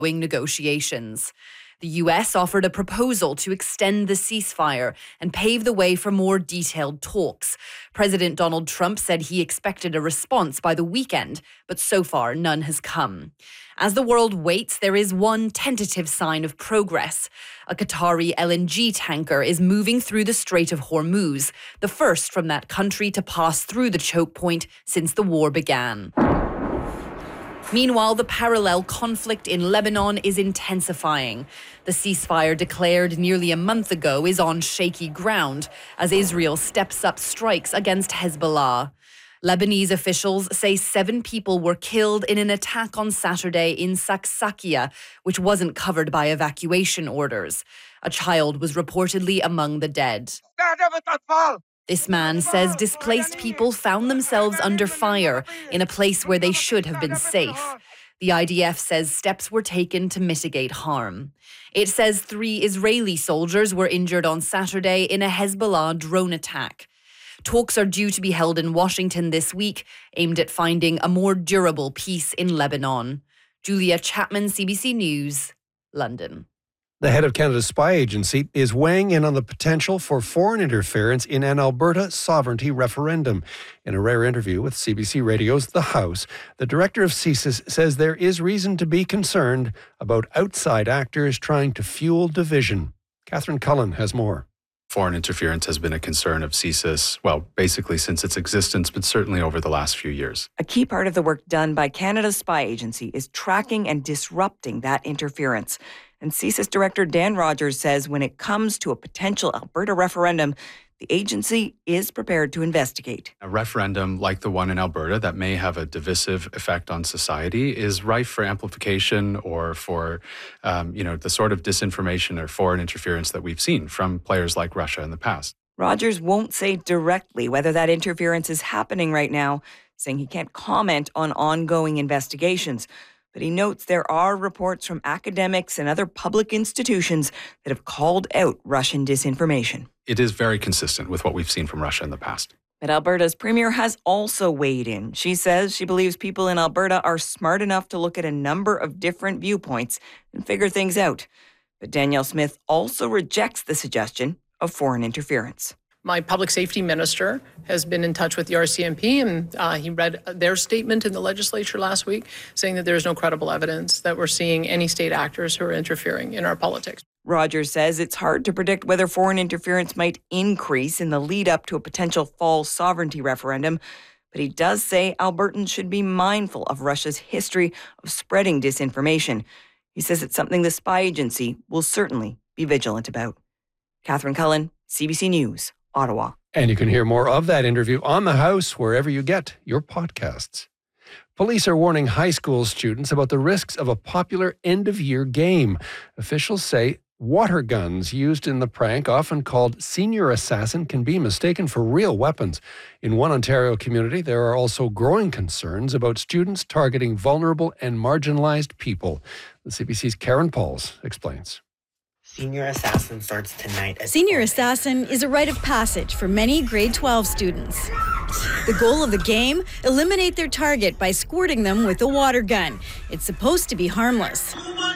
negotiations. The US offered a proposal to extend the ceasefire and pave the way for more detailed talks. President Donald Trump said he expected a response by the weekend, but so far none has come. As the world waits, there is one tentative sign of progress. A Qatari LNG tanker is moving through the Strait of Hormuz, the first from that country to pass through the choke point since the war began. Meanwhile, the parallel conflict in Lebanon is intensifying. The ceasefire declared nearly a month ago is on shaky ground as Israel steps up strikes against Hezbollah. Lebanese officials say 7 people were killed in an attack on Saturday in Saksakia, which wasn't covered by evacuation orders. A child was reportedly among the dead. This man says displaced people found themselves under fire in a place where they should have been safe. The IDF says steps were taken to mitigate harm. It says 3 Israeli soldiers were injured on Saturday in a Hezbollah drone attack. Talks are due to be held in Washington this week, aimed at finding a more durable peace in Lebanon. Julia Chapman, CBC News, London. The head of Canada's spy agency is weighing in on the potential for foreign interference in an Alberta sovereignty referendum. In a rare interview with CBC Radio's The House, the director of CSIS says there is reason to be concerned about outside actors trying to fuel division. Catherine Cullen has more. Foreign interference has been a concern of CSIS, well, basically since its existence, but certainly over the last few years. A key part of the work done by Canada's spy agency is tracking and disrupting that interference. And CSIS Director Dan Rogers says when it comes to a potential Alberta referendum, the agency is prepared to investigate. A referendum like the one in Alberta that may have a divisive effect on society is rife for amplification or for, the sort of disinformation or foreign interference that we've seen from players like Russia in the past. Rogers won't say directly whether that interference is happening right now, saying he can't comment on ongoing investigations. But he notes there are reports from academics and other public institutions that have called out Russian disinformation. It is very consistent with what we've seen from Russia in the past. But Alberta's premier has also weighed in. She says she believes people in Alberta are smart enough to look at a number of different viewpoints and figure things out. But Danielle Smith also rejects the suggestion of foreign interference. My public safety minister has been in touch with the RCMP, and he read their statement in the legislature last week saying that there is no credible evidence that we're seeing any state actors who are interfering in our politics. Rogers says it's hard to predict whether foreign interference might increase in the lead up to a potential fall sovereignty referendum, but he does say Albertans should be mindful of Russia's history of spreading disinformation. He says it's something the spy agency will certainly be vigilant about. Catherine Cullen, CBC News, Ottawa. And you can hear more of that interview on The House wherever you get your podcasts. Police are warning high school students about the risks of a popular end-of-year game. Officials say water guns used in the prank, often called Senior Assassin, can be mistaken for real weapons. In one Ontario community, there are also growing concerns about students targeting vulnerable and marginalized people. The CBC's Karen Pauls explains. Senior Assassin starts tonight. Senior Assassin is a rite of passage for many grade 12 students. The goal of the game, eliminate their target by squirting them with a water gun. It's supposed to be harmless.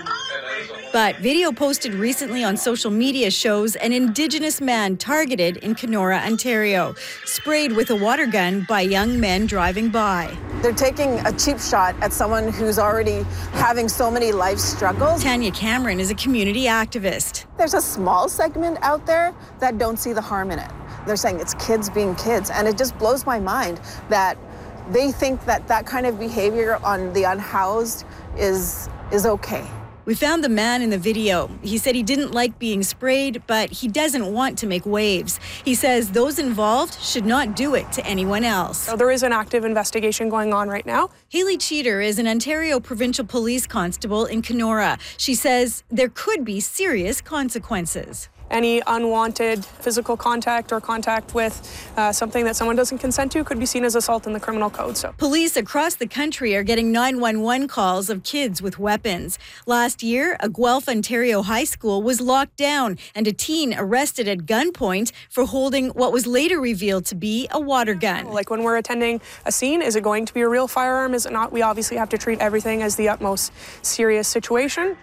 But video posted recently on social media shows an Indigenous man targeted in Kenora, Ontario, sprayed with a water gun by young men driving by. They're taking a cheap shot at someone who's already having so many life struggles. Tanya Cameron is a community activist. There's a small segment out there that don't see the harm in it. They're saying it's kids being kids, and it just blows my mind that they think that that kind of behavior on the unhoused is okay. We found the man in the video. He said he didn't like being sprayed, but he doesn't want to make waves. He says those involved should not do it to anyone else. So there is an active investigation going on right now. Hayley Cheater is an Ontario Provincial Police Constable in Kenora. She says there could be serious consequences. Any unwanted physical contact or contact with something that someone doesn't consent to could be seen as assault in the criminal code. So, police across the country are getting 911 calls of kids with weapons. Last year, a Guelph, Ontario high school was locked down and a teen arrested at gunpoint for holding what was later revealed to be a water gun. Like when we're attending a scene, is it going to be a real firearm? Is it not? We obviously have to treat everything as the utmost serious situation.